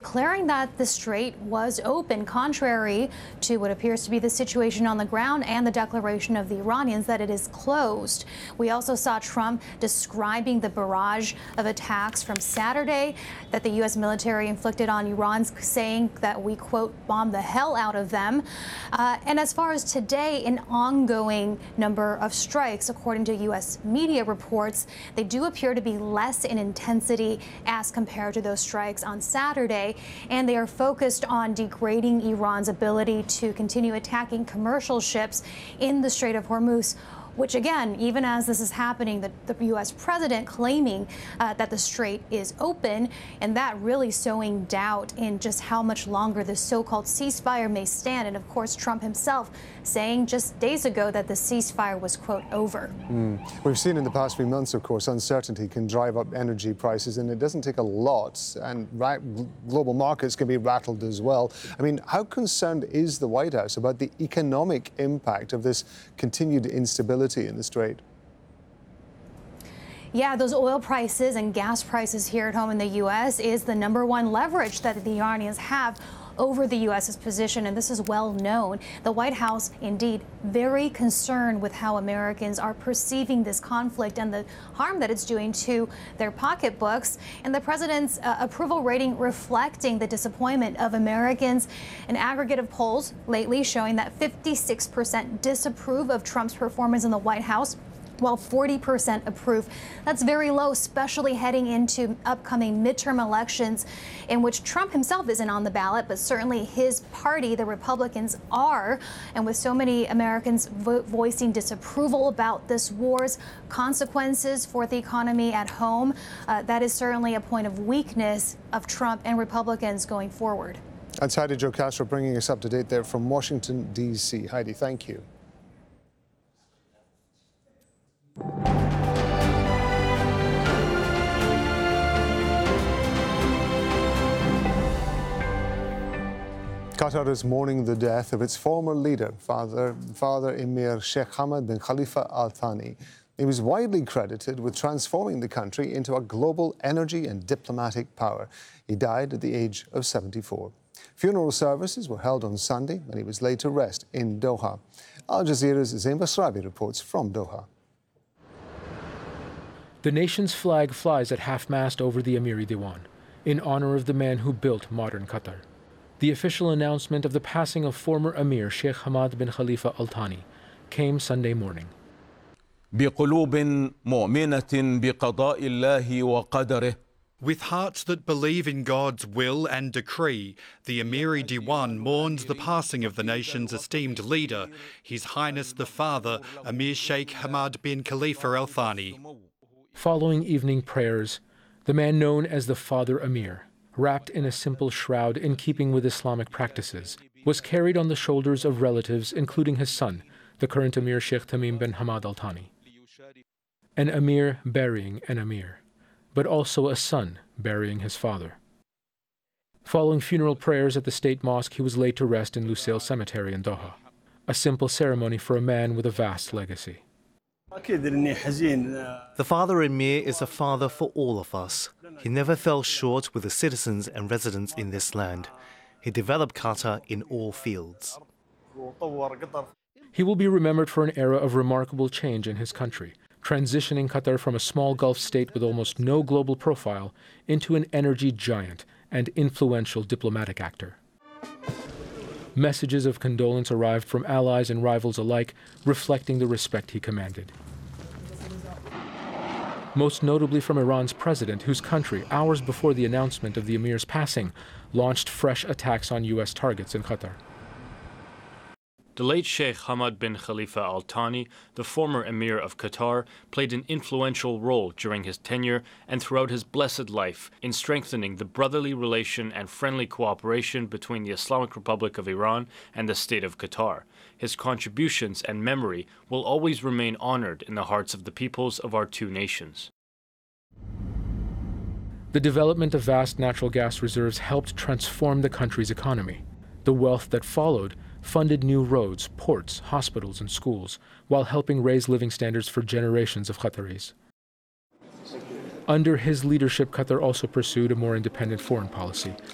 declaring that the strait was open, contrary to what appears to be the situation on the ground and the declaration of the Iranians that it is closed. We also saw Trump describing the barrage of attacks from Saturday that the U.S. military inflicted on Iran, saying that we, quote, bombed the hell out of them. And as far as today, an ongoing number of strikes, according to U.S. media reports, they do appear to be less in intensity as compared to those strikes on Saturday, and they are focused on degrading Iran's ability to continue attacking commercial ships in the Strait of Hormuz, which again, even as this is happening, the U.S. president claiming that the strait is open, and that really sowing doubt in just how much longer this so-called ceasefire may stand. And of course, Trump himself saying just days ago that the ceasefire was, quote, over. We've seen in the past few months, of course, uncertainty can drive up energy prices, and it doesn't take a lot, and global markets can be rattled as well. I mean, how concerned is the White House about the economic impact of this continued instability in the Strait? Yeah, those oil prices and gas prices here at home in the U.S. is the #1 leverage that the Iranians have over the U.S.'s position, and this is well known. The White House, indeed, very concerned with how Americans are perceiving this conflict and the harm that it's doing to their pocketbooks, and the president's approval rating reflecting the disappointment of Americans. An aggregate of polls lately showing that 56% disapprove of Trump's performance in the White House, while 40% approve. That's very low, especially heading into upcoming midterm elections in which Trump himself isn't on the ballot, but certainly his party, the Republicans, are. And with so many Americans voicing disapproval about this war's consequences for the economy at home, that is certainly a point of weakness of Trump and Republicans going forward. That's Heidi Jo Castro bringing us up to date there from Washington, D.C. Heidi, thank you. Qatar is mourning the death of its former leader, Father Emir Sheikh Hamad bin Khalifa Al Thani. He was widely credited with transforming the country into a global energy and diplomatic power. He died at the age of 74. Funeral services were held on Sunday, and he was laid to rest in Doha. Al Jazeera's Zain Basrawi reports from Doha. The nation's flag flies at half-mast over the Amiri Diwan, in honor of the man who built modern Qatar. The official announcement of the passing of former Emir Sheikh Hamad bin Khalifa Al Thani came Sunday morning. بقلوب مؤمنة بقضاء الله وقدره. With hearts that believe in God's will and decree, the Amiri Diwan mourned the passing of the nation's esteemed leader, His Highness the Father, Emir Sheikh Hamad bin Khalifa Al Thani. Following evening prayers, the man known as the Father Emir, wrapped in a simple shroud in keeping with Islamic practices, was carried on the shoulders of relatives, including his son, the current Emir Sheikh Tamim bin Hamad Al Thani. An Emir burying an Emir, but also a son burying his father. Following funeral prayers at the state mosque, he was laid to rest in Lusail Cemetery in Doha, a simple ceremony for a man with a vast legacy. The Father Emir is a father for all of us. He never fell short with the citizens and residents in this land. He developed Qatar in all fields. He will be remembered for an era of remarkable change in his country, transitioning Qatar from a small Gulf state with almost no global profile into an energy giant and influential diplomatic actor. Messages of condolence arrived from allies and rivals alike, reflecting the respect he commanded. Most notably from Iran's president, whose country, hours before the announcement of the Emir's passing, launched fresh attacks on U.S. targets in Qatar. The late Sheikh Hamad bin Khalifa Al Thani, the former Emir of Qatar, played an influential role during his tenure and throughout his blessed life in strengthening the brotherly relation and friendly cooperation between the Islamic Republic of Iran and the State of Qatar. His contributions and memory will always remain honored in the hearts of the peoples of our two nations. The development of vast natural gas reserves helped transform the country's economy. The wealth that followed funded new roads, ports, hospitals, and schools, while helping raise living standards for generations of Qataris. Under his leadership, Qatar also pursued a more independent foreign policy,